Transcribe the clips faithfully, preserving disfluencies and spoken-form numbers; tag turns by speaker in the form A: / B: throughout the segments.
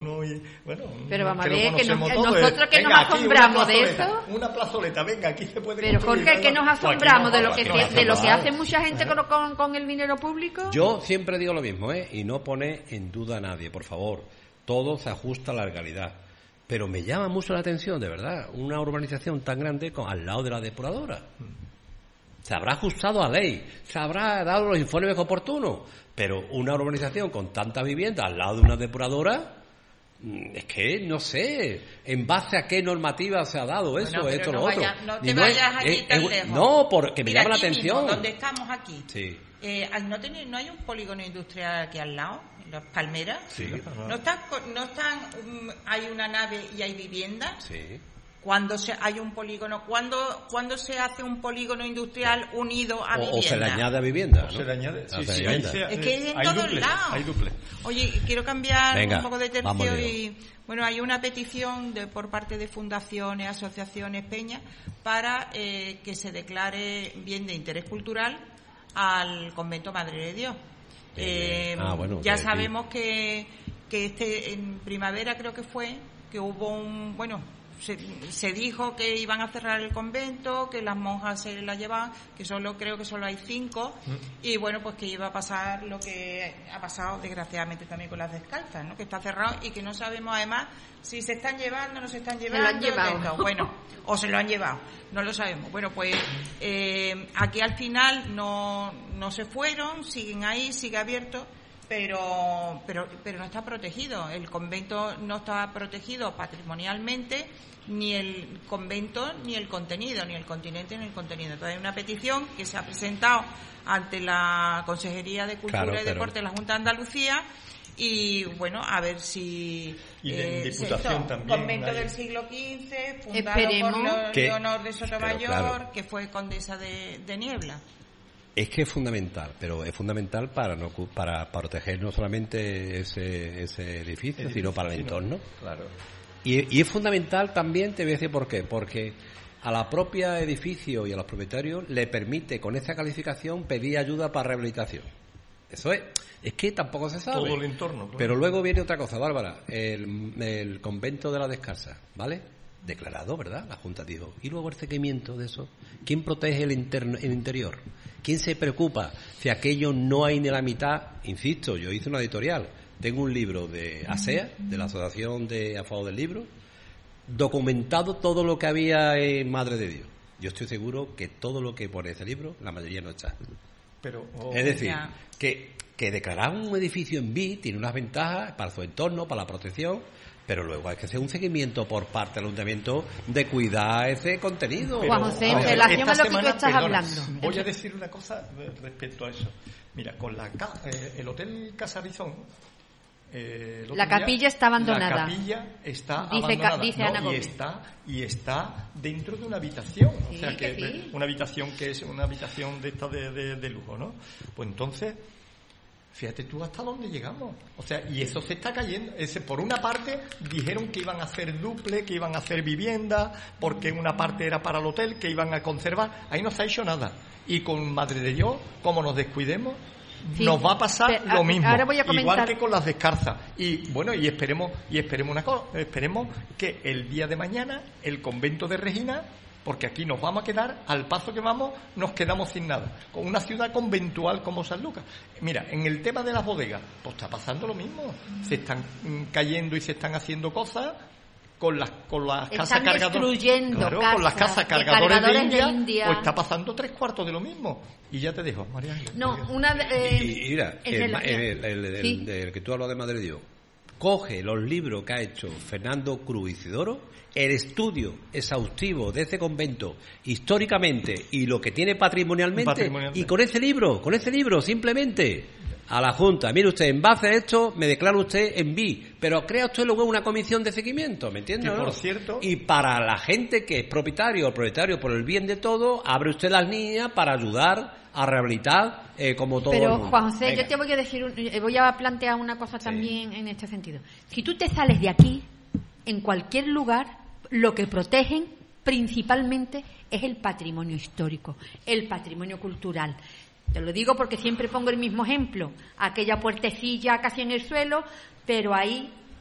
A: Y, bueno,
B: pero vamos a ver,
A: que
B: que nos,
A: todo,
B: nosotros que
A: venga,
B: nos
A: aquí,
B: asombramos de eso.
A: Una plazoleta, venga, aquí se puede.
B: Pero Jorge, que nos asombramos de lo que,
A: no,
B: de lo que hace mucha gente con, con, con el dinero público.
C: Yo siempre digo lo mismo, ¿eh? Y no pone en duda a nadie, por favor. Todo se ajusta a la legalidad. Pero me llama mucho la atención, de verdad, una urbanización tan grande con, al lado de la depuradora. Se habrá ajustado a ley, se habrá dado los informes oportunos, pero una urbanización con tanta vivienda al lado de una depuradora, es que no sé en base a qué normativa se ha dado eso,
D: bueno,
C: esto,
D: no
C: lo
D: vaya,
C: otro.
D: No te
C: Ni
D: vayas
C: no es,
D: allí
C: es,
D: tan
C: es,
D: lejos.
C: No, porque me
D: Mira,
C: llama la
D: aquí
C: atención.
D: Mismo, donde estamos aquí.
C: Sí.
D: Eh, no, tiene, no hay un polígono industrial aquí al lado, en Las Palmeras.
C: Sí.
D: No están, no están, um, hay una nave y hay viviendas.
C: Sí.
D: Cuando se, hay un polígono, ¿cuándo, ¿cuándo se hace un polígono industrial unido a vivienda?
C: O, o se le añade a vivienda, ¿no?
A: Se le añade, sí,
C: sí,
A: sí,
C: vivienda.
A: sí,
D: es que hay en
A: hay
D: todos
A: duple,
D: lados.
A: Hay duple.
D: Oye, quiero cambiar
C: Venga,
D: un poco de tercio
C: vamos,
D: y bueno, hay una petición de, por parte de fundaciones, asociaciones, peñas, para eh, que se declare bien de interés cultural al convento Madre de Dios. Eh,
C: ah, bueno,
D: ya
C: que,
D: sabemos que, que este en primavera creo que fue que hubo un bueno se, se dijo que iban a cerrar el convento, que las monjas se la llevaban, que solo creo que solo hay cinco, mm. y bueno, pues que iba a pasar lo que ha pasado desgraciadamente también con las descalzas, ¿no? Que está cerrado y que no sabemos además si se están llevando o no se están llevando.
B: Se lo han llevado.
D: Esto, bueno, o se lo han llevado, no lo sabemos. Bueno, pues eh, aquí al final no, no se fueron, siguen ahí, sigue abierto. Pero, pero, pero no está protegido. El convento no está protegido patrimonialmente, ni el convento, ni el contenido, ni el continente, ni el contenido. Entonces hay una petición que se ha presentado ante la Consejería de Cultura
C: claro,
D: y Deporte de la Junta de Andalucía. Y bueno, a ver si
A: y de
D: eh,
A: Diputación
D: esto,
A: también
D: convento
A: hay...
D: del siglo quince, fundado
B: Esperemos
D: por Leo,
C: que,
D: Leonor de Sotomayor,
C: claro.
D: que fue condesa de, de Niebla.
C: Es que es fundamental, pero es fundamental para no para proteger no solamente ese, ese edificio, edificio, sino para el entorno.
A: Claro.
C: Y, y es fundamental también, te voy a decir por qué, porque a la propia edificio y a los propietarios le permite con esa calificación pedir ayuda para rehabilitación. Eso es, es que tampoco se sabe.
A: Todo el entorno. Claro.
C: Pero luego viene otra cosa, Bárbara, el, el convento de la Descalza, ¿vale? Declarado, ¿verdad? La Junta dijo. Y luego el seguimiento de eso. ¿Quién protege el, interno, el interior? ¿Quién se preocupa si aquello no hay ni la mitad? Insisto, yo hice una editorial. Tengo un libro de ASEA, de la Asociación de a favor del Libro, documentado todo lo que había en Madre de Dios. Yo estoy seguro que todo lo que pone ese libro, la mayoría no está.
A: Pero, oh,
C: es decir,
D: ya.
C: que, que declarar un edificio en B I tiene unas ventajas para su entorno, para la protección, pero luego hay que hacer un seguimiento por parte del ayuntamiento de cuidar ese contenido.
B: Juan José, en
A: ver,
B: relación a lo que
A: semana,
B: tú estás
A: perdona,
B: hablando.
A: Voy a decir una cosa respecto a eso. Mira, con la eh, el Hotel Casarizón, eh,
B: la capilla día, está abandonada.
A: La capilla está
B: dice,
A: abandonada.
B: Dice
A: ¿no?
B: Ana
A: y
B: Gómez.
A: está y está dentro de una habitación,
B: sí,
A: o sea que,
B: que sí.
A: una habitación que es una habitación de esta de, de, de lujo, ¿no? Pues entonces fíjate tú hasta dónde llegamos. O sea, y eso se está cayendo. Ese, por una parte, dijeron que iban a hacer duple, que iban a hacer vivienda, porque una parte era para el hotel, que iban a conservar. Ahí no se ha hecho nada. Y con Madre de Dios, como nos descuidemos, sí, nos va a pasar pero, lo mismo.
B: Ahora voy a comentar.
A: Igual que con las descarzas. Y bueno, y esperemos, y esperemos una cosa, esperemos que el día de mañana el convento de Regina, porque aquí nos vamos a quedar, al paso que vamos, nos quedamos sin nada. Con una ciudad conventual como San Lucas. Mira, en el tema de las bodegas, pues está pasando lo mismo. Se están cayendo y se están haciendo cosas con las con las
B: están
A: casas cargadoras.
B: Claro,
A: con las casas cargadores de, de, India,
B: de India.
A: Pues está pasando tres cuartos de lo mismo. Y ya te dejo, María Ángel.
B: No, una... Eh,
C: y, y mira, el, el, el, el, el, ¿sí? el, el que tú hablas de Madre de Dios, coge los libros que ha hecho Fernando Cruz Isidoro, el estudio exhaustivo de ese convento históricamente y lo que tiene patrimonialmente, patrimonialmente, y con ese libro, con ese libro simplemente a la Junta, mire usted, en base a esto me declara usted en B I, pero crea usted luego una comisión de seguimiento, ¿me entiende?
A: Que,
C: ¿no?
A: por cierto,
C: y para la gente que es propietario o propietario por el bien de todo, abre usted las líneas para ayudar a rehabilitar eh, como todo
B: pero
C: el mundo.
B: Juan José, Venga. Yo te voy a decir, voy a plantear una cosa sí. también en este sentido. Si tú te sales de aquí, en cualquier lugar, lo que protegen principalmente es el patrimonio histórico, el patrimonio cultural. Te lo digo porque siempre pongo el mismo ejemplo, aquella puertecilla casi en el suelo, pero ahí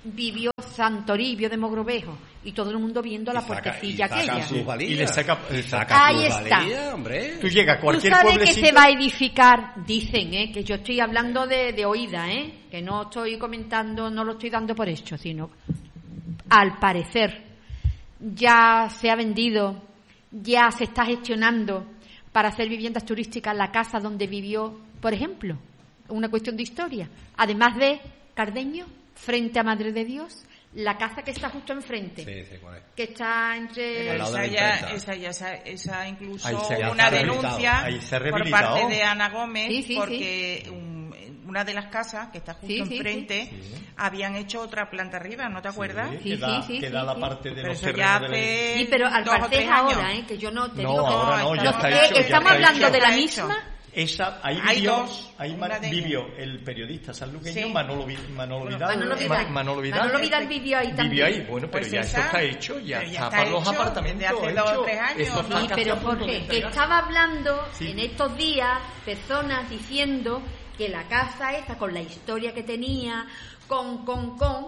B: vivió San Toribio de Mogrovejo y todo el mundo viendo la puertecilla aquella.
A: Y le saca, le saca
B: Ahí está.
C: valía, hombre.
A: Tú llegas a cualquier
B: Tú sabes
A: pueblecito.
B: que se va a edificar, dicen, ¿eh? Que yo estoy hablando de, de oída, ¿eh? Que no estoy comentando, no lo estoy dando por hecho, sino al parecer ya se ha vendido, ya se está gestionando para hacer viviendas turísticas la casa donde vivió, por ejemplo, una cuestión de historia. Además de Cardeño, frente a Madre de Dios, la casa que está justo enfrente,
C: Sí, sí, ¿cuál es?
B: que está entre...
C: Al lado de
D: Esa
C: la
D: ya,
C: imprenta.
D: esa ya, esa, esa incluso
A: Ahí se ha
D: una
A: rehabilitado,
D: denuncia
A: ahí se ha
D: por
A: rehabilitado.
D: parte de Ana Gómez,
B: Sí, sí,
D: porque un- una de las casas que está justo
B: Sí, sí,
D: enfrente
A: sí.
D: habían hecho otra planta arriba, ¿no te acuerdas?
A: Sí,
B: Sí,
A: que da,
B: sí, sí,
A: que
B: sí,
A: da la
B: sí.
A: parte de
D: Pero
A: los
D: eso ya
A: terrenos de la-
D: hace
B: Sí, pero al
D: dos o
B: parecer
D: tres
B: ahora,
D: años.
B: ¿eh? Que yo no te
A: No,
B: digo que
A: ahora no,
D: no,
A: ya
D: está
A: está
B: Eh,
A: hecho. ya
B: estamos
A: está
B: hablando
A: hecho.
B: de la
D: Está
B: misma.
A: Esa, ahí
D: Hay
A: vivió,
D: dos,
A: ahí
D: una
A: ma-
D: de
A: vivió el periodista sanluqueño
D: Sí.
A: Manolo, Vi- Manolo
D: Bueno,
A: Vidal.
B: Manolo
A: Ma-
B: Vidal.
A: Manolo Vidal.
B: Manolo Vidal vivió ahí también.
A: Vivió ahí, bueno, pero
D: Pues
A: ya
D: esa-
A: eso está hecho, ya,
D: pero ya
A: está
D: está
A: para los
D: hecho
A: apartamentos.
D: desde hace dos o
A: hecho.
D: tres años,
A: Eso
D: ¿no?
A: está
B: Sí,
A: casi
B: pero
A: a punto de
B: Jorge, que
A: entregarse.
B: estaba hablando
A: Sí.
B: en estos días personas diciendo que la casa esa, con la historia que tenía, con, con, con,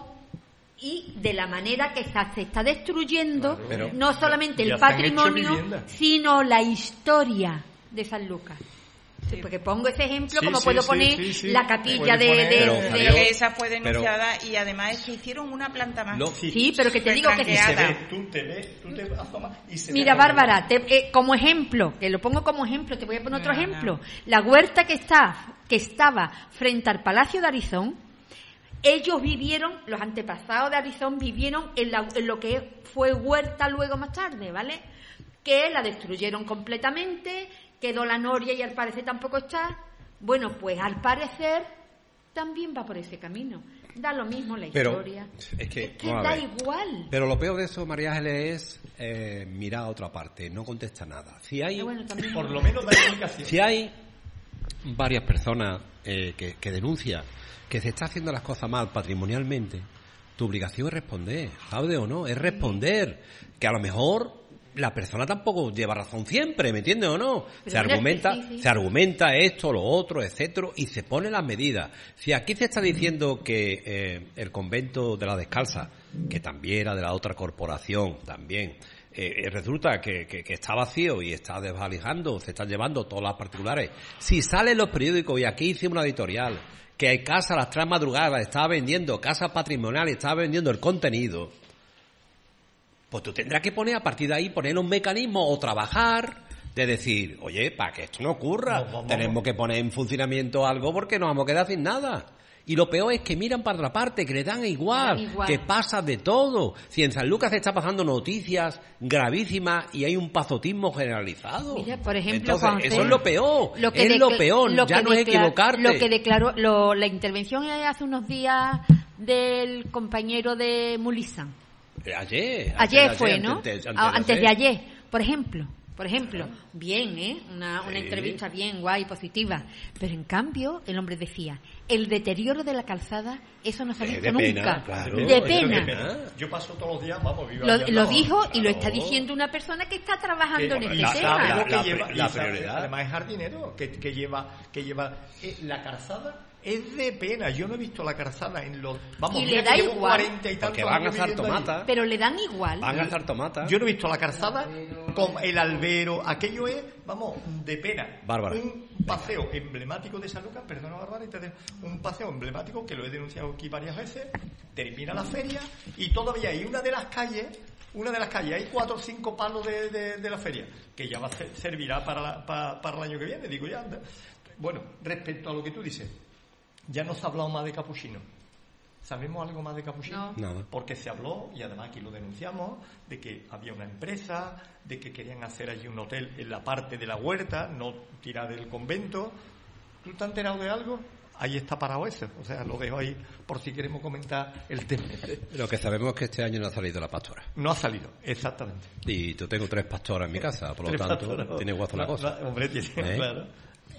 B: y de la manera que está, se está destruyendo
A: Claro.
C: Pero-
B: no solamente
A: ya
B: el
A: se han hecho
B: patrimonio,
A: viviendas.
B: sino la historia de San Lucas. Sí, porque pongo ese ejemplo,
A: Sí,
B: como
A: sí,
B: puedo
A: sí,
B: poner
A: sí, sí.
B: la capilla
A: Puede
B: de...
A: poner-
B: de-
C: Pero,
B: de-
D: Pero
C: Javier,
D: que esa fue
C: pero-
D: denunciada y además es que hicieron una planta más.
A: No,
B: Sí, pero que te digo que...
A: Y se
D: Franqueada.
A: ve, tú te ves, tú te asomas y se
B: Mira,
A: ve.
B: Bárbara, te- eh, como ejemplo, que lo pongo como ejemplo, te voy a poner otro
D: No, no.
B: ejemplo. La huerta que está, que estaba frente al Palacio de Arizón, ellos vivieron, los antepasados de Arizón vivieron en, la- en lo que fue huerta luego más tarde, ¿vale? Que la destruyeron completamente, quedó la noria y al parecer tampoco está. Bueno, pues al parecer también va por ese camino. Da lo mismo la
C: Pero
B: historia.
C: es que,
B: Es que
C: vamos a
B: da
C: ver.
B: igual.
C: Pero lo peor de eso, María Ángeles, es eh, mirar a otra parte, no contesta nada. Si hay,
B: Eh, bueno, también-
A: Por lo menos da explicación.
C: si hay varias personas eh, que, que denuncian que se está haciendo las cosas mal patrimonialmente, tu obligación es responder, ¿sabes o no? Es responder, que a lo mejor la persona tampoco lleva razón siempre, ¿me entiendes o no?
B: Pero
C: Se
B: bueno,
C: argumenta,
B: sí, sí.
C: se argumenta esto, lo otro, etcétera, y se ponen las medidas. Si aquí se está diciendo que eh, el convento de la Descalza, que también era de la otra corporación, también, eh, resulta que, que, que está vacío y está desvalijando, se están llevando todas las particulares. Si salen los periódicos, y aquí hicimos una editorial, que hay casas a las tres madrugadas, estaba vendiendo casas patrimoniales, estaba vendiendo el contenido, pues tú tendrás que poner a partir de ahí, poner un mecanismo o trabajar de decir, oye, para que esto no ocurra,
A: No, vamos.
C: tenemos que poner en funcionamiento algo porque nos vamos a quedar sin nada. Y lo peor es que miran para otra parte, que le dan igual,
B: Le dan igual.
C: que pasa de todo. Si en San Lucas se está pasando noticias gravísimas y hay un pazotismo generalizado.
B: Mira, por ejemplo,
C: Entonces,
B: Juanfe,
C: eso es lo peor,
B: lo que
C: es lo
B: decla-
C: peor,
B: lo
C: ya
B: que
C: no es
B: declar-
C: equivocarte.
B: Lo que declaró, lo- la intervención hace unos días del compañero de Mulizán.
C: Eh, Ayer,
B: Ayer fue, ¿no?
C: Antes,
B: Ah, Antes de ayer, por ejemplo. Por ejemplo, bien, ¿eh? Una, una
C: Sí.
B: entrevista bien, guay, positiva. Pero en cambio, el hombre decía, el deterioro de la calzada, eso no se ha
C: Eh,
B: visto
C: de pena,
B: nunca.
C: claro.
B: De
A: Eso
B: pena.
A: Yo paso todos los días, vamos, vivo
B: Lo,
A: allí al
B: lo
A: lado.
B: dijo y lo está
C: Claro.
B: diciendo una persona que está trabajando
A: Que-
B: en este
A: y
C: la-
B: tema.
A: sabe
C: la-
A: lo que
C: la-
A: lleva,
C: la
A: y sabe-
C: prioridad.
A: además es jardinero, que, que lleva, que lleva eh, la calzada es de pena. Yo no he visto la calzada en los, vamos,
B: Y
A: mira
B: le
A: que
B: da
A: llevo
B: igual.
A: cuarenta y tantos
C: Porque van a
A: años
C: hacer
A: viviendo allí.
C: tomata.
B: Pero le dan igual.
C: Van a gastar tomatas.
A: Yo no he visto la calzada con el albero, aquello es, vamos, de pena.
C: Bárbara.
A: Un paseo emblemático de San Lucas, perdona Bárbara, y te de- un paseo emblemático que lo he denunciado aquí varias veces, termina la feria y todavía hay una de las calles, una de las calles, hay cuatro o cinco palos de, de- de la feria, que ya va a ser- servirá para, la- pa- para el año que viene, digo ya. anda. Bueno, respecto a lo que tú dices, ya no se ha hablado más de Capuchino. ¿Sabemos algo más de Capuchino?
B: No.
C: Nada.
A: Porque se habló, y además aquí lo denunciamos, de que había una empresa, de que querían hacer allí un hotel en la parte de la huerta, no tirar del convento. ¿Tú te has enterado de algo? Ahí está parado eso. O sea, lo dejo ahí por si queremos comentar el tema.
C: Lo que sabemos es que este año no ha salido la pastora.
A: No ha salido, exactamente.
C: Y yo tengo tres pastoras en mi casa, por lo
A: Tres
C: tanto,
A: pastoras.
C: tiene guazo la
A: Va-
C: cosa.
A: va- Hombre, tiene,
C: ¿Eh?
A: claro.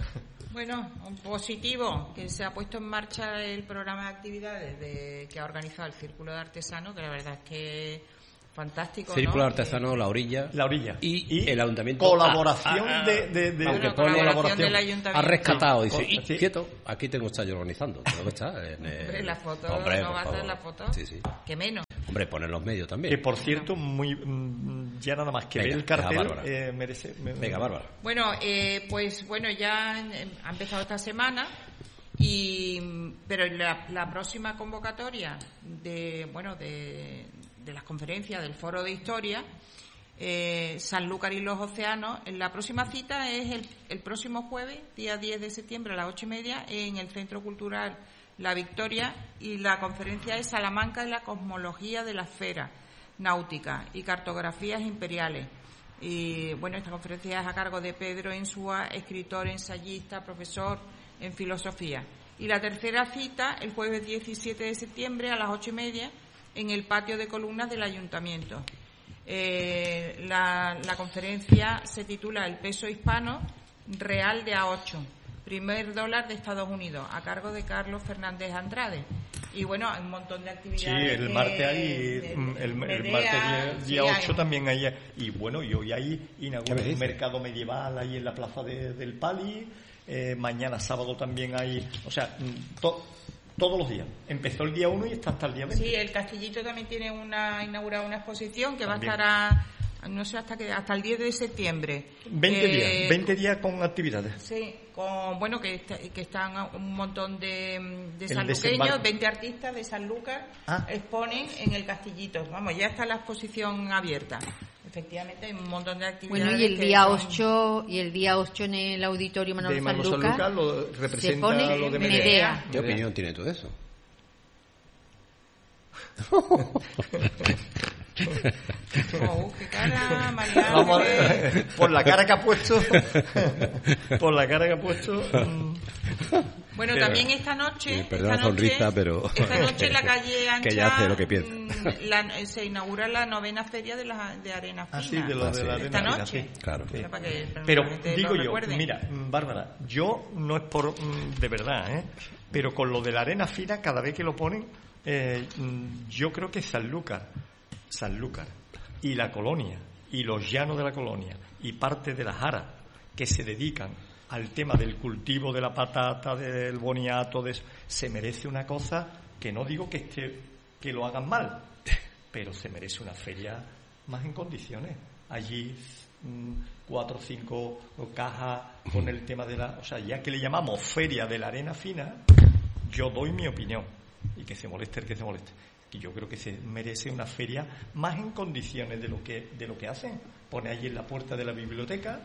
D: Bueno, un positivo, que se ha puesto en marcha el programa de actividades de, que ha organizado el Círculo de Artesanos, que la verdad es que fantástico,
C: Círculo
D: ¿no?
C: Artesano, La Orilla.
A: La Orilla.
C: Y,
A: Y
C: el ayuntamiento.
A: Colaboración
C: ah, ah,
A: de, de, de,
C: aunque
D: Bueno,
C: pone-
D: colaboración del ayuntamiento.
C: Ha rescatado,
A: Sí.
C: dice, y,
A: Sí.
C: quieto, aquí tengo que estar yo organizando. Tengo que estar en el-
D: Hombre, la foto,
C: Hombre,
D: ¿no
C: por
D: va a hacer
C: favor.
D: la foto?
C: Sí, sí.
D: Que menos.
C: Hombre, poner los medios
A: Que
C: también.
A: por cierto, muy mm, ya nada más que
C: Venga,
A: ver el cartel
C: Bárbara.
A: eh, merece. me-
C: Venga, Bárbara.
D: Bueno, eh, pues bueno, ya eh, ha empezado esta semana, y pero la, la próxima convocatoria de bueno de, de las conferencias del Foro de Historia, eh, Sanlúcar y los Océanos, la próxima cita es el, el próximo jueves, día diez de septiembre a las ocho y media, en el Centro Cultural La Victoria, y la conferencia es Salamanca y la cosmología de la esfera náutica y cartografías imperiales. Y bueno, esta conferencia es a cargo de Pedro Insúa, escritor, ensayista, profesor en filosofía. Y la tercera cita, el jueves diecisiete de septiembre a las ocho y media, en el patio de columnas del Ayuntamiento. Eh, la, la conferencia se titula El peso hispano real de A ocho, primer dólar de Estados Unidos, a cargo de Carlos Fernández Andrade. Y bueno, hay un montón de
A: Sí,
D: actividades.
A: el
D: que-
A: martes hay,
D: de-
A: mm, el, el
D: Medea,
A: martes día,
D: sí,
A: día
D: hay
A: ocho
D: un-
A: también hay, y bueno, y hoy hay
C: ¿Qué
A: inaugura
C: me
A: un
C: dice?
A: mercado medieval ahí en la plaza de- del Pali, eh, mañana sábado también hay, o sea, mm, to- todos los días. Empezó el día uno y está hasta el día veinte.
D: Sí, el Castillito también tiene una inaugurado una exposición que
A: También.
D: va a estar a, no sé hasta que hasta el diez de septiembre.
A: veinte
D: Eh,
A: días, veinte días con actividades.
D: Sí, con bueno que está- que están un montón de, de
A: El
D: sanluqueños,
A: desembarco.
D: veinte artistas de Sanlúcar
A: Ah.
D: exponen en el Castillito. Vamos, ya está la exposición abierta. Efectivamente, hay un montón de actividades.
B: Bueno, y el
D: que
B: día
D: son-
B: ocho y el día ocho en el auditorio Manuel
A: De Manuel
B: Sanlúcar
A: Sanlúcar lo
B: se
A: representa
B: pone
A: lo de
B: Medea.
A: Medea.
C: ¿Qué opinión tiene todo eso?
D: Oh, qué cara, Mariano.
A: Vamos a ver, por la cara que ha puesto, por la cara que ha puesto. mm,
D: Bueno,
A: Pero-
D: también esta noche,
C: Sí, perdona
D: esta
C: la
D: noche,
C: sonrisa, pero-
D: esta noche en la calle Ancha
C: Que ya sé lo que piensa.
D: mm, la- se inaugura la novena feria de, la, de arena fina.
A: Ah, sí, de lo
C: Ah,
A: de
C: sí.
A: la
D: Esta
A: arena fina,
D: noche.
A: sí.
C: Claro.
A: Sí.
D: Para que
A: Pero
D: la gente
A: digo
D: lo
A: yo,
D: recuerde.
A: mira, mm, Bárbara, yo no es por mm, de verdad, ¿eh? Pero con lo de la arena fina, cada vez que lo ponen, eh, mm, yo creo que Sanlúcar, Sanlúcar y la colonia y los llanos de la colonia y parte de las aras que se dedican al tema del cultivo de la patata, del boniato, de eso, se merece una cosa que no digo que esté, que lo hagan mal, pero se merece una feria más en condiciones. Allí mm, cuatro o cinco cajas con el tema de la, o sea, ya que le llamamos feria de la arena fina, yo doy mi opinión, y que se moleste el que se moleste, que yo creo que se merece una feria más en condiciones de lo que de lo que hacen. Pone allí en la puerta de la biblioteca,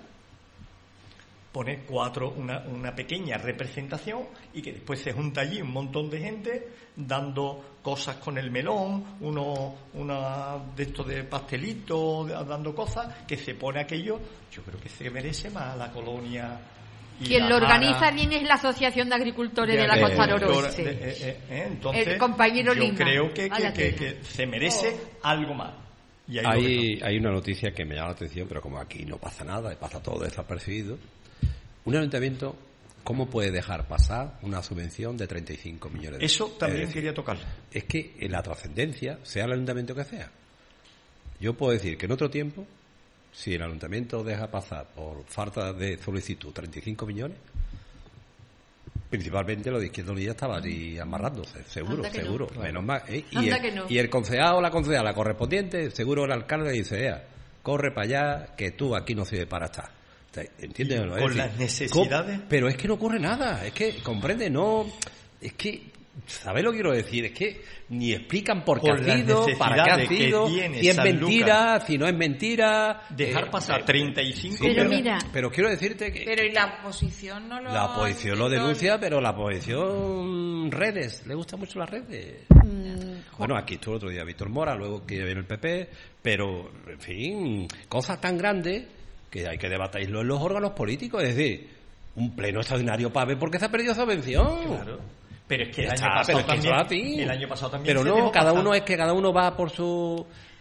A: pone cuatro, una, una pequeña representación, y que después se junta allí un montón de gente dando cosas con el melón, uno una de estos de pastelitos, dando cosas, que se pone aquello. Yo creo que se merece más la colonia. Y
B: Quien
A: la
B: lo organiza
A: Jara
B: bien es la Asociación de Agricultores de,
A: de
B: la Costa
A: agricultora,
B: Noroeste.
A: de- eh, eh, eh, entonces,
B: El compañero
A: yo
B: Lima.
A: creo que, que,
B: Vaya
A: que-
B: tela.
A: que se merece algo más. Y ahí lo
C: Hay, hay una noticia que me llama la atención, pero como aquí no pasa nada, y pasa todo desapercibido. Un ayuntamiento, ¿cómo puede dejar pasar una subvención de treinta y cinco millones de euros?
A: Eso también
C: Es decir,
A: quería tocar.
C: Es que en la trascendencia, sea el ayuntamiento que sea, yo puedo decir que en otro tiempo, si el ayuntamiento deja pasar por falta de solicitud treinta y cinco millones, principalmente los de Izquierda Unida estaban ahí amarrándose, seguro,
B: Anda que no.
C: seguro, menos mal. ¿eh? Y,
B: Anda
C: el,
B: que no.
C: y el concejal o la concejala correspondiente, seguro el alcalde dice, "Ea, corre para allá, que tú aquí no sirves para estar". O sea, ¿entiendes?
A: Y
C: Es
A: con
C: decir,
A: las necesidades.
C: co- Pero es que no ocurre nada, es que, comprende, no, es que, ¿sabes lo que quiero decir? Es que ni explican por qué
A: Con
C: ha
A: las
C: sido, para qué ha
A: necesidades que
C: sido,
A: tiene
C: si es
A: Sanlúcar.
C: mentira, si no es mentira.
A: Dejar
C: eh,
A: pasar
C: eh,
A: treinta y cinco
C: sí,
B: Pero
A: millones.
B: mira,
C: pero quiero decirte que
D: Pero y la oposición no lo.
C: la oposición lo
D: no-
C: denuncia, pero la oposición redes, le gustan mucho las redes.
B: mm,
C: Bueno, aquí estuvo el otro día Víctor Mora, luego que viene el P P, pero, en fin, cosas tan grandes que hay que debatirlo en los órganos políticos, es decir, un pleno extraordinario para ver por qué se ha perdido subvención.
A: Claro. Pero es que el
C: Ya
A: año
C: está,
A: pasado
C: pero es que
A: también.
C: eso es así.
A: El año pasado también.
C: Pero
A: se
C: no,
A: dejó
C: cada
A: pasar.
C: uno es que cada uno va por su...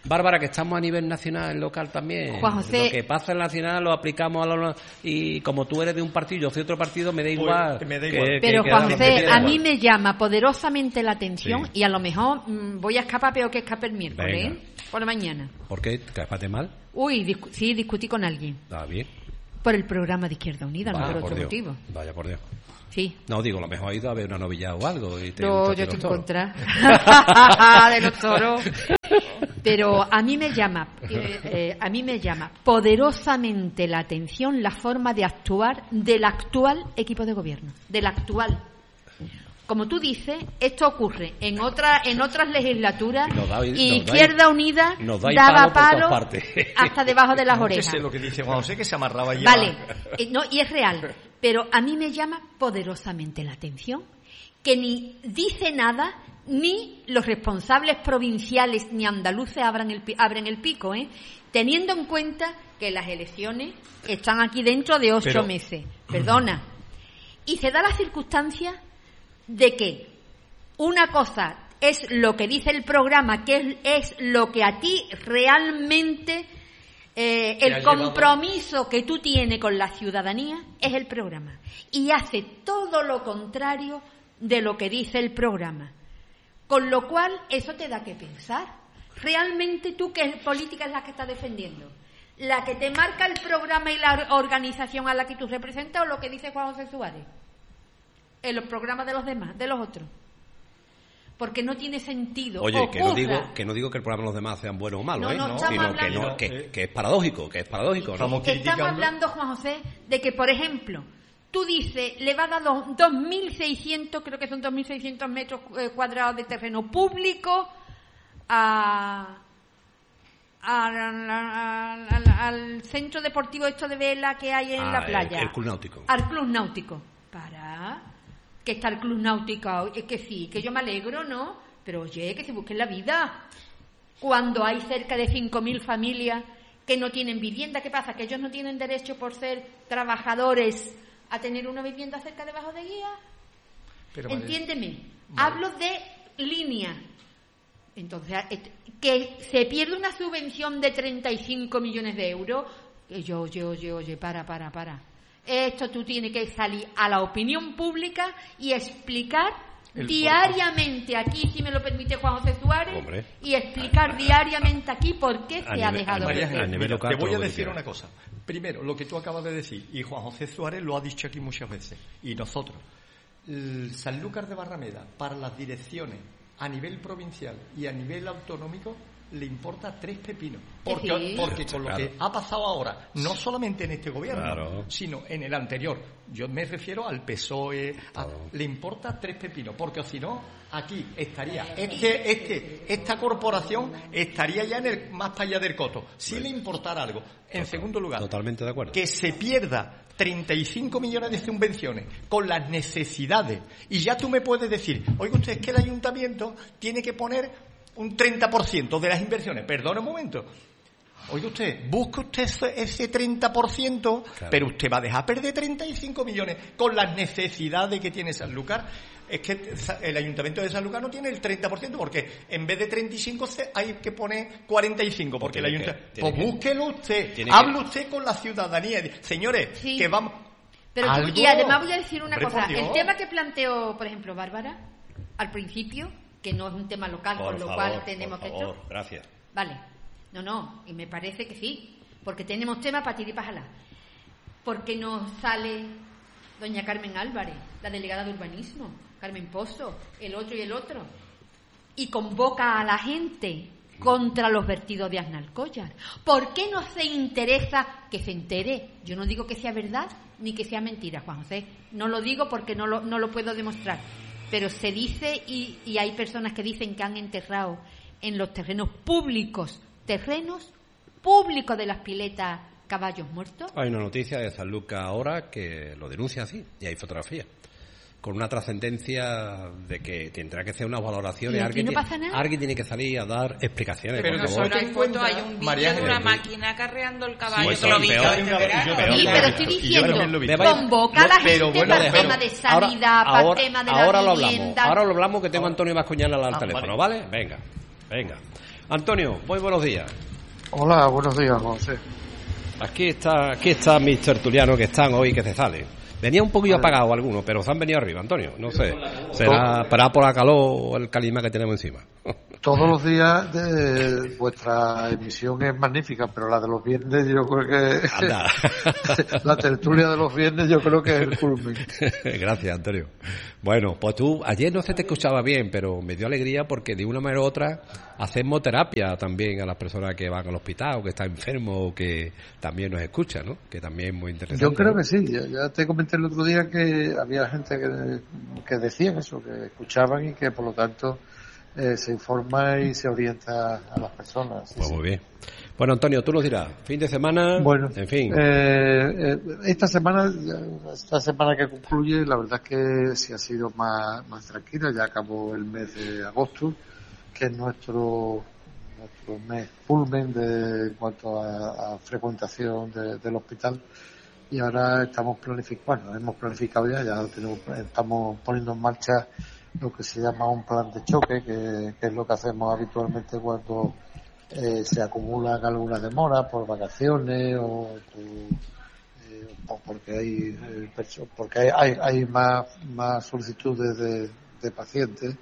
C: Bárbara, que estamos a nivel nacional, local también.
B: Juan José.
C: Lo que pasa en nacional lo aplicamos a lo... Y como tú eres de un partido, yo soy otro partido, me da igual.
A: Pues, me da igual.
C: Que,
B: Pero
C: que,
B: Juan
C: que
B: José, a mí
C: igual.
B: me llama poderosamente la atención
C: Sí.
B: y a lo mejor mmm, voy a escapar peor que escape el miércoles,
C: Venga.
B: ¿eh? Por la mañana.
C: ¿Por qué? ¿Te escapate mal?
B: Uy, discu- sí, discutí con alguien.
C: Está bien.
B: Por el programa de Izquierda Unida, no
C: Vaya,
B: por
C: por
B: otro
C: Dios.
B: motivo.
C: Vaya por Dios.
B: Sí.
C: No, digo, a lo mejor ha ido a ver una novilla o algo. Y te
B: No,
C: gusta
B: yo
C: los
B: te
C: toros.
B: encontré de los toros. Pero a mí me llama, eh, eh, a mí me llama poderosamente la atención la forma de actuar del actual equipo de gobierno, del actual. Como tú dices, esto ocurre en otra, en otras legislaturas
C: Y nos da-
B: y
C: nos da-
B: Izquierda Unida
C: nos da
B: daba
C: palo por todas
B: palo
C: partes.
B: hasta debajo de las
A: No, que
B: orejas.
A: sé lo que dice Juan José, que se amarraba allí.
B: Vale, eh, no, y es real, pero a mí me llama poderosamente la atención que ni dice nada, ni los responsables provinciales ni andaluces abran el, pi- abren el pico, ¿eh? Teniendo en cuenta que las elecciones están aquí dentro de ocho
A: Pero-
B: meses. Perdona. Y se da la circunstancia de que una cosa es lo que dice el programa, que es, es lo que a ti realmente... Eh,
A: Te
B: el
A: ha llevado-
B: compromiso que tú tienes con la ciudadanía es el programa y hace todo lo contrario de lo que dice el programa, con lo cual eso te da que pensar. Realmente tú, ¿qué política es la que estás defendiendo? ¿La que te marca el programa y la organización a la que tú representas o lo que dice Juan José Suárez en los programas de los demás, de los otros? Porque no tiene sentido.
C: Oye, que no,
B: Ocurra.
C: digo, que no digo que el programa de los demás sean buenos o malos,
B: No,
C: ¿eh?
B: no, estamos
C: sino que,
B: hablando-
C: no, que, que es paradójico, que es paradójico, ¿no?
A: Estamos
B: Estamos
A: criticando.
B: hablando, Juan José, de que, por ejemplo, tú dices, le va a dar dos- dos mil seiscientos, creo que son dos mil seiscientos metros eh, cuadrados de terreno público a, a- a- al, al centro deportivo esto de vela que hay en
C: Ah,
B: la
C: el-
B: playa.
C: el Club Náutico.
B: Al Club Náutico. Para que está el Club Náutico, es que sí, que yo me alegro, ¿no? Pero oye, que se busquen la vida. Cuando hay cerca de cinco mil familias que no tienen vivienda, ¿qué pasa? Que ellos no tienen derecho por ser trabajadores a tener una vivienda cerca debajo de guía.
A: Pero, María,
B: Entiéndeme,
A: Vale.
B: hablo de línea. Entonces, et- que se pierde una subvención de treinta y cinco millones de euros. Oye, oye, oye, oye, para, para, para. Esto tú tienes que salir a la opinión pública y explicar
A: El
B: diariamente aquí, si me lo permite Juan José Suárez,
C: Hombre.
B: y explicar diariamente aquí por qué
C: A
B: se ha
C: nivel-
B: dejado
C: a
A: María
B: de
C: nivel-
A: Ángeles,
C: a nivel
A: mira,
C: local,
A: te voy
C: todo
A: a
C: lo que
A: decir
C: quieras.
A: una cosa. Primero, lo que tú acabas de decir, y Juan José Suárez lo ha dicho aquí muchas veces, y nosotros, el Sanlúcar de Barrameda, para las direcciones a nivel provincial y a nivel autonómico, le importa tres pepinos. Porque,
B: sí.
A: porque con lo
C: Claro.
A: que ha pasado ahora, no solamente en este gobierno,
C: Claro.
A: sino en el anterior, yo me refiero al P S O E, a-
C: Claro.
A: le importa tres pepinos, porque si no, aquí estaría, este, este, esta corporación estaría ya en el, más para allá del coto, si le importara algo. En segundo lugar,
C: Totalmente de acuerdo.
A: que se pierda treinta y cinco millones de subvenciones con las necesidades, y ya tú me puedes decir, oiga usted, es que el ayuntamiento tiene que poner un treinta por ciento de las inversiones. Perdone un momento. Oiga usted, busque usted ese, ese treinta por ciento,
C: Claro.
A: pero usted va a dejar perder treinta y cinco millones con las necesidades que tiene Sanlúcar. Es que el Ayuntamiento de Sanlúcar no tiene el treinta por ciento, porque en vez de treinta y cinco hay que poner cuarenta y cinco, porque el
C: Tiene que-
A: Ayuntamiento...
C: tiene
A: Pues
C: que-
A: búsquelo usted,
C: tiene
A: hable
C: que-
A: usted con la ciudadanía. Señores,
B: Sí.
A: que vamos...
B: Pero tú-
A: ¿Algo?
B: y además voy a decir una
A: Hombre,
B: cosa.
A: por Dios.
B: El tema que planteó, por ejemplo, Bárbara, al principio, que no es un tema local,
C: Por
B: con lo
C: favor,
B: cual tenemos
C: por
B: que...
C: favor,
B: esto-
C: gracias.
B: Vale. No, no, y me parece que sí, porque tenemos tema para tirar y para jalar. Porque nos sale doña Carmen Álvarez, la delegada de urbanismo, Carmen Pozo, el otro y el otro, y convoca a la gente contra los vertidos de Aznalcóllar. ¿Por qué no se interesa que se entere? Yo no digo que sea verdad ni que sea mentira, Juan José. No lo digo porque no lo, no lo puedo demostrar. Pero se dice, y, y hay personas que dicen que han enterrado en los terrenos públicos, terrenos públicos de las piletas, caballos muertos.
C: Hay una noticia de Sanlúcar ahora que lo denuncia así, y hay fotografías. Con una trascendencia de que tendrá que hacer unas valoraciones.
B: ¿Y aquí
C: Alguien,
B: no
C: tiene-
B: pasa nada?
C: alguien tiene que salir a dar explicaciones,
A: Pero
C: por
D: No
A: que
C: favor.
D: solo hay
A: Ten
D: fotos,
A: cuenta,
D: hay un vídeo
A: María
D: de una
A: Ángeles.
D: máquina carreando el caballo,
C: Pues
D: que lo he
C: son
D: visto
C: peor.
D: este
A: Yo
D: verano.
A: también
B: Sí,
A: lo he
B: pero
A: visto.
B: estoy
A: Y yo también
B: diciendo,
A: lo he visto.
C: Vaya-
B: convoca a la
A: No, pero
B: gente
A: bueno,
B: para el
A: pero-
B: tema de
C: Ahora,
B: sanidad, para
C: ahora,
B: el tema de la
C: ahora lo hablamos.
B: vivienda.
C: Ahora lo hablamos que tengo a Antonio Vascuñana al
A: Ah,
C: teléfono,
A: vale.
C: ¿vale? Venga, venga. Antonio, muy buenos días.
E: Hola, buenos días, José.
C: Aquí está, aquí está mis tertulianos que están hoy, que se salen. Venía un poquillo
E: Vale.
C: apagado algunos, pero se han venido arriba, Antonio. No sé, será, será por la calor o el calima que tenemos encima.
E: Todos los días de vuestra emisión es magnífica, pero la de los viernes yo creo que...
C: Anda.
E: La tertulia de los viernes yo creo que es el culmen.
C: Gracias, Antonio. Bueno, pues tú, ayer no se te escuchaba bien, pero me dio alegría porque de una manera u otra hacemos terapia también a las personas que van al hospital o que están enfermos o que también nos escuchan, ¿no? Que también es muy interesante.
E: Yo creo
C: ¿no?
E: que sí, ya, ya te comenté el otro día que había gente que, que decían eso, que escuchaban y que por lo tanto eh, se informa y se orienta a las personas. Sí,
C: Pues
E: sí.
C: muy bien. Bueno, Antonio, tú nos dirás, fin de semana,
E: Bueno,
C: en fin.
E: eh, eh, esta semana, esta semana que concluye, la verdad es que sí ha sido más, más tranquila, ya acabó el mes de agosto, que es nuestro nuestro mes culmen de, en cuanto a, a frecuentación de, del hospital, y ahora estamos planificando, bueno, hemos planificado ya, ya tenemos, estamos poniendo en marcha lo que se llama un plan de choque, que, que es lo que hacemos habitualmente cuando Eh, se acumulan algunas demoras por vacaciones o, por, eh, o porque hay eh, perso- porque hay, hay, hay más, más solicitudes de, de pacientes,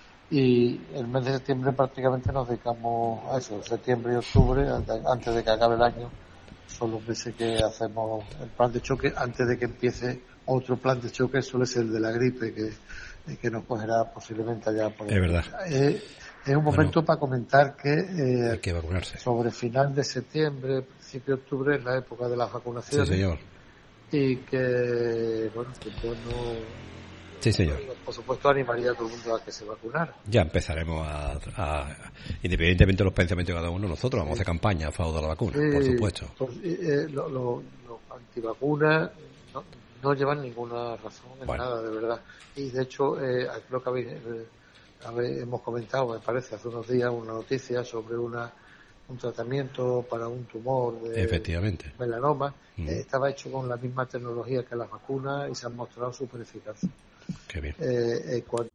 E: y el mes de septiembre prácticamente nos dedicamos a eso. Septiembre y octubre, ante- antes de que acabe el año, son los meses que hacemos el plan de choque antes de que empiece otro plan de choque. Suele ser el de la gripe, que, que nos cogerá posiblemente allá por
C: Es verdad.
E: eh, es un momento
C: Bueno.
E: para comentar que, eh,
C: Hay que vacunarse.
E: sobre final de septiembre, principio de octubre, es la época de las
C: Sí,
E: vacunaciones.
C: señor.
E: Y que, bueno, que bueno,
C: Sí, señor.
E: por supuesto, animaría a todo el mundo a que se vacunara.
C: Ya empezaremos a, a- independientemente de los pensamientos de cada uno, nosotros vamos a hacer campaña a favor de la vacuna, por
E: Eh,
C: supuesto.
E: pues, eh, eh, lo- lo- los antivacunas no, no llevan ninguna razón en
C: Bueno.
E: nada, de verdad. Y de hecho, eh, creo que habéis, eh, habe- hemos comentado, me parece, hace unos días una noticia sobre una un tratamiento para un tumor de
C: Efectivamente.
E: melanoma.
C: Mm.
E: Eh, estaba hecho con la misma tecnología que las vacunas y se han mostrado súper eficaces.
C: Qué bien.
E: Eh, eh, cuando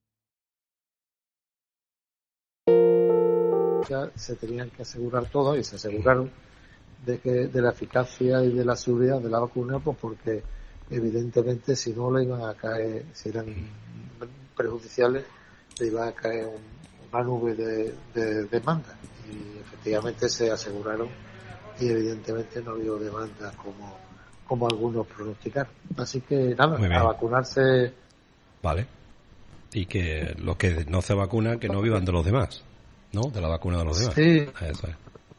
E: ya se tenían que asegurar todo, y se aseguraron de que de la eficacia y de la seguridad de la vacuna, pues porque evidentemente si no le iban a caer, si eran perjudiciales, le iba a caer un- una nube de, de demanda, y efectivamente se aseguraron, y evidentemente no había demanda como como algunos pronosticaron. Así que nada,
C: Muy bien.
E: a vacunarse.
C: Vale. Y que los que no se vacunan, que no vivan de los demás, ¿no? De la vacuna de los demás.
E: Sí.
C: Eso es.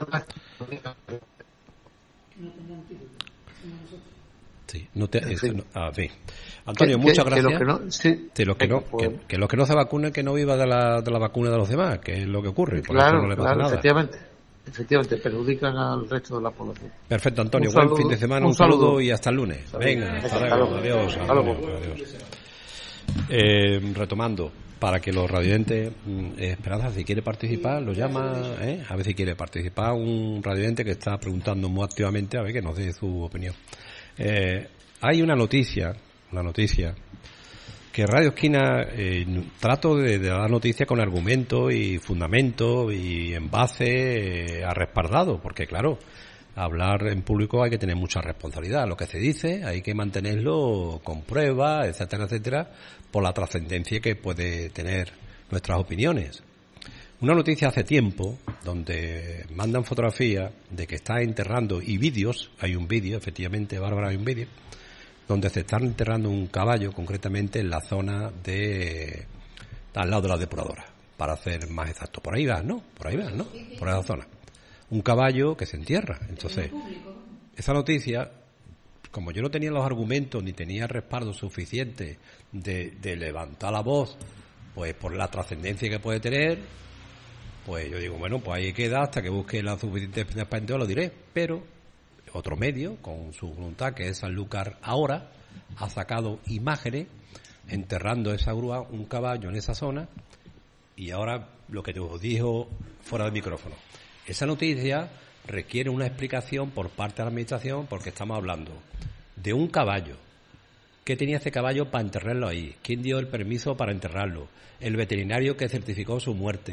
C: Sí, no te,
E: En
C: eso
E: fin.
C: no- ah, en fin. Antonio,
E: Que-
C: muchas
E: que- que
C: gracias.
E: los que no- sí.
C: Sí, los que no,
E: Pues,
C: que, que los que no se vacunen, que no viva de la, de la vacuna de los demás, que es lo que ocurre. Por
E: Claro,
C: eso no le pasa
E: claro,
C: nada.
E: efectivamente. Efectivamente, perjudican al resto de la población.
C: Perfecto, Antonio.
E: Un
C: Buen
E: saludo,
C: fin de semana,
E: un
C: un saludo,
E: saludo.
C: y hasta el lunes.
E: Saludo.
C: Venga, hasta
E: Hasta
C: luego.
E: luego.
C: Adiós.
E: Hasta luego.
C: Adiós. Eh, retomando, para que los radioyentes, mm, eh, Esperanza, si quiere participar, lo llama, ¿eh? A ver si quiere participar un radioyente que está preguntando muy activamente, a ver que nos dé su opinión. Eh, hay una noticia, una noticia, que Radio Esquina, eh, trato de, de dar noticia con argumentos y fundamentos y en base eh, a respaldado, porque claro, hablar en público hay que tener mucha responsabilidad. Lo que se dice hay que mantenerlo con pruebas, etcétera, etcétera, por la trascendencia que puede tener nuestras opiniones. Una noticia hace tiempo donde mandan fotografías de que está enterrando, y vídeos, hay un vídeo, efectivamente, Bárbara, hay un vídeo, donde se está enterrando un caballo, concretamente en la zona de al lado de la depuradora, para ser más exacto. Por ahí vas, ¿no? Por ahí vas, ¿no? Por esa zona. Un caballo que se entierra. Entonces, esa noticia, como yo no tenía los argumentos ni tenía respaldo suficiente de, de levantar la voz, pues por la trascendencia que puede tener, pues yo digo, bueno, pues ahí queda hasta que busque la suficiente expansión, lo diré. Pero otro medio, con su voluntad, que es Sanlúcar Ahora, ha sacado imágenes enterrando esa grúa, un caballo en esa zona, y ahora lo que te os dijo fuera del micrófono. Esa noticia requiere una explicación por parte de la administración, porque estamos hablando de un caballo. ¿Qué tenía ese caballo para enterrarlo ahí? ¿Quién dio el permiso para enterrarlo? El veterinario que certificó su muerte.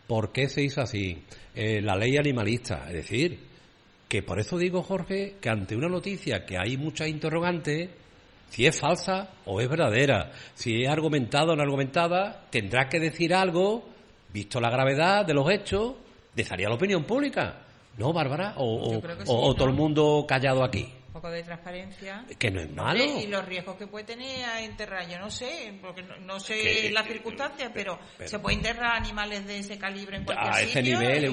C: ¿Por qué se hizo así? Eh, la ley animalista, es decir, que por eso digo, Jorge, que ante una noticia que hay muchas interrogantes, si es falsa o es verdadera, si es argumentada o no argumentada, tendrá que decir algo, visto la gravedad de los hechos, de salir a la opinión pública. ¿No, Bárbara? O, o,
D: sí,
C: o
D: ¿no?
C: todo el mundo callado aquí.
D: Un poco de transparencia.
C: Que no es malo.
D: Y los riesgos que puede tener a enterrar, yo no sé, porque no, no sé
C: que,
D: las
C: que,
D: circunstancias, pero,
C: pero
D: se puede enterrar animales de ese calibre en cualquier
C: a
D: sitio.
C: ese nivel,
D: y,
C: en